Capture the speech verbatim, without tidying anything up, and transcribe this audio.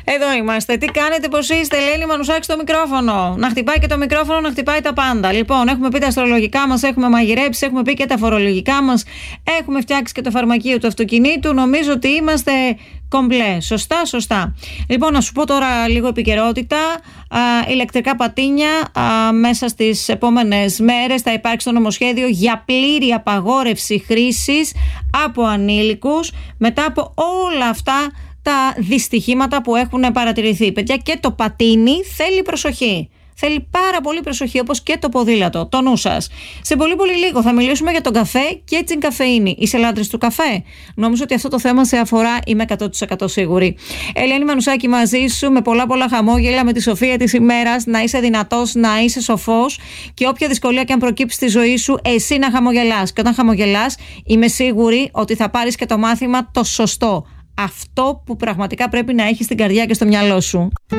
Εδώ είμαστε. Τι κάνετε, πώς είστε, Ελένη Μανουσάκη στο μικρόφωνο. Να χτυπάει και το μικρόφωνο, να χτυπάει τα πάντα. Λοιπόν, έχουμε πει τα αστρολογικά μας, έχουμε μαγειρέψει, έχουμε πει και τα φορολογικά μας, έχουμε φτιάξει και το φαρμακείο του αυτοκινήτου. Νομίζω ότι είμαστε κομπλέ. Σωστά, σωστά. Λοιπόν, να σου πω τώρα λίγο επικαιρότητα. Α, ηλεκτρικά πατίνια α, μέσα στις επόμενες μέρες θα υπάρξει το νομοσχέδιο για πλήρη απαγόρευση χρήσης από ανήλικους μετά από όλα αυτά τα δυστυχήματα που έχουν παρατηρηθεί. Παιδιά, και το πατίνι θέλει προσοχή. Θέλει πάρα πολύ προσοχή, όπως και το ποδήλατο. Το νου σας. Σε πολύ πολύ λίγο θα μιλήσουμε για τον καφέ και την καφεΐνη. Είσαι λάτρης του καφέ? Νομίζω ότι αυτό το θέμα σε αφορά, είμαι εκατό τοις εκατό σίγουρη. Ελένη Μανουσάκη μαζί σου, με πολλά πολλά χαμόγελα, με τη σοφία της ημέρας. Να είσαι δυνατός, να είσαι σοφός και όποια δυσκολία και αν προκύψει στη ζωή σου, εσύ να χαμογελάς. Και όταν χαμογελάς, είμαι σίγουρη ότι θα πάρεις και το μάθημα το σωστό. Αυτό που πραγματικά πρέπει να έχεις στην καρδιά και στο μυαλό σου.